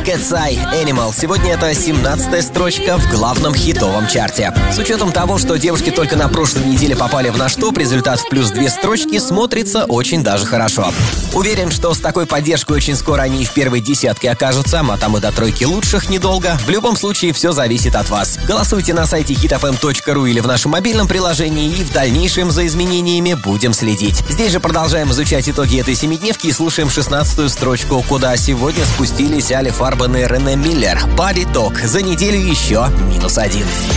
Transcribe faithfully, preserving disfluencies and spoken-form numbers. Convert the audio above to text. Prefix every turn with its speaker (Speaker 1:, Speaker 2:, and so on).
Speaker 1: Cat's Eye Animal. Сегодня это семнадцатая строчка в главном хитовом чарте. С учетом того, что девушки только на прошлой неделе попали в наш топ, результат в плюс две строчки смотрится очень даже хорошо. Уверен, что с такой поддержкой очень скоро они и в первой десятке окажутся, а там и до тройки лучших недолго. В любом случае, все зависит от вас. Голосуйте на сайте хит эф эм точка ру или в нашем мобильном приложении, и в дальнейшем за изменениями будем следить. Здесь же продолжаем изучать итоги этой семидневки и слушаем шестнадцатую строчку, куда сегодня спустились Али Фарбен и Рене Миллер. Body Talk. За неделю еще минус один.